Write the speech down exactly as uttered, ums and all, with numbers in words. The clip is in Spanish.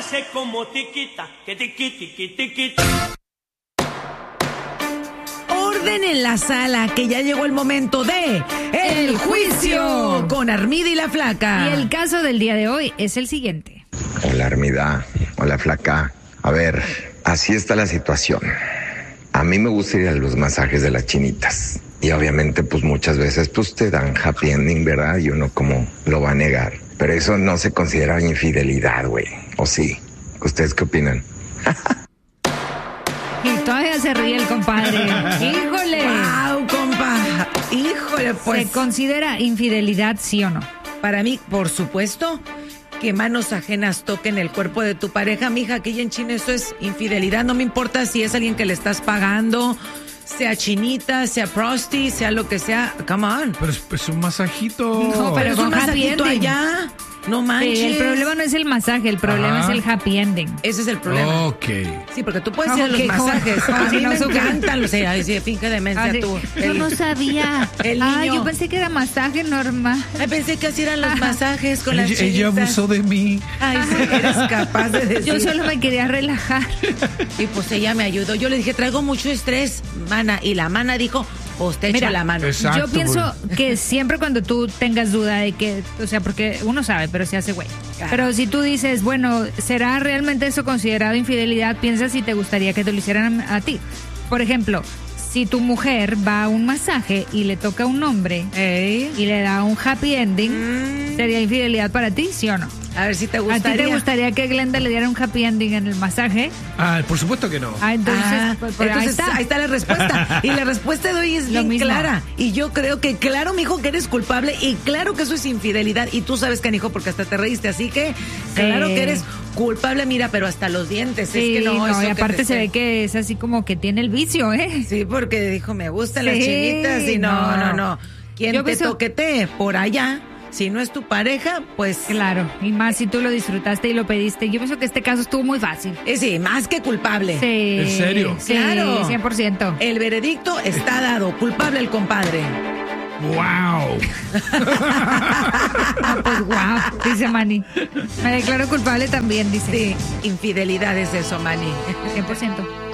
hace como tiquita, que tiqui, tiqui, tiqui. Orden en la sala, que ya llegó el momento de El, el Juicio con Armida y la Flaca. Y el caso del día de hoy es el siguiente. Hola Armida, hola Flaca. A ver, así está la situación. A mí me gusta ir a los masajes de las chinitas. Y obviamente, pues muchas veces pues te dan happy ending, ¿verdad? Y uno como lo va a negar. Pero eso no se considera infidelidad, güey. ¿O sí? ¿Ustedes qué opinan? Y todavía se ríe el compadre. ¡Híjole! ¡Wow, compa! ¡Híjole, pues! ¿Se considera infidelidad, sí o no? Para mí, por supuesto, que manos ajenas toquen el cuerpo de tu pareja. Mija, aquí en China eso es infidelidad. No me importa si es alguien que le estás pagando, sea chinita, sea prosti, sea lo que sea. Come on. Pero es, es un masajito. No, pero Es un con happy masajito ending. allá. No manches. Sí, el problema no es el masaje, el problema Ajá. es el happy ending. Ese es el problema. Ok. Sí, porque tú puedes Ah, ir a los ok, masajes. como- A si mí no me supiera. encantan. O sea, ay, sí, finge demencia Así, tú. Yo El- no sabía. el Ah, niño. yo pensé que era masaje normal. Ay, pensé que así eran los Ajá. masajes con las Ella, chinitas. ella abusó de mí. Ay, sí, eres capaz de decir. Yo solo me quería relajar. Y pues ella me ayudó. Yo le dije, traigo mucho estrés, mana. Y la mana dijo, pues te echo Mira, la mano. Exacto, Yo pienso güey. que siempre cuando tú tengas duda de que, o sea, porque uno sabe, pero se hace güey. Pero si tú dices, bueno, ¿será realmente eso considerado infidelidad? Piensa si te gustaría que te lo hicieran a, a ti. Por ejemplo, si tu mujer va a un masaje y le toca a un hombre Ey. y le da un happy ending, Mm. ¿sería infidelidad para ti, sí o no? A ver si te ¿A gustaría. ti te gustaría que Glenda le diera un happy ending en el masaje? Ah, por supuesto que no. Ah, entonces, Ah, pues, pues, entonces, ahí está. la respuesta. Y la respuesta de hoy es Lo bien mismo. clara. Y yo creo que, claro, mijo, que eres culpable. Y claro que eso es infidelidad. Y tú sabes, canijo, porque hasta te reíste. Así que, claro que eres culpable, mira, pero hasta los dientes. Sí, es que no, no, eso y que aparte te- se ve que es así como que tiene el vicio, ¿eh? Sí, porque dijo, me gustan las Sí, chinitas. Y no, no, no. no. Quien Yo te pienso- toquetee por allá, si no es tu pareja, pues. Claro, y más si tú lo disfrutaste y lo pediste. Yo pienso que este caso estuvo muy fácil. Eh, sí, más que culpable. Sí. ¿En serio? Sí, Claro. cien por ciento. El veredicto está dado. Culpable el compadre. ¡Wow! Ah, pues guau, dice Manny. Me declaro culpable también, dice. Sí, infidelidad es eso, Manny. cien por ciento.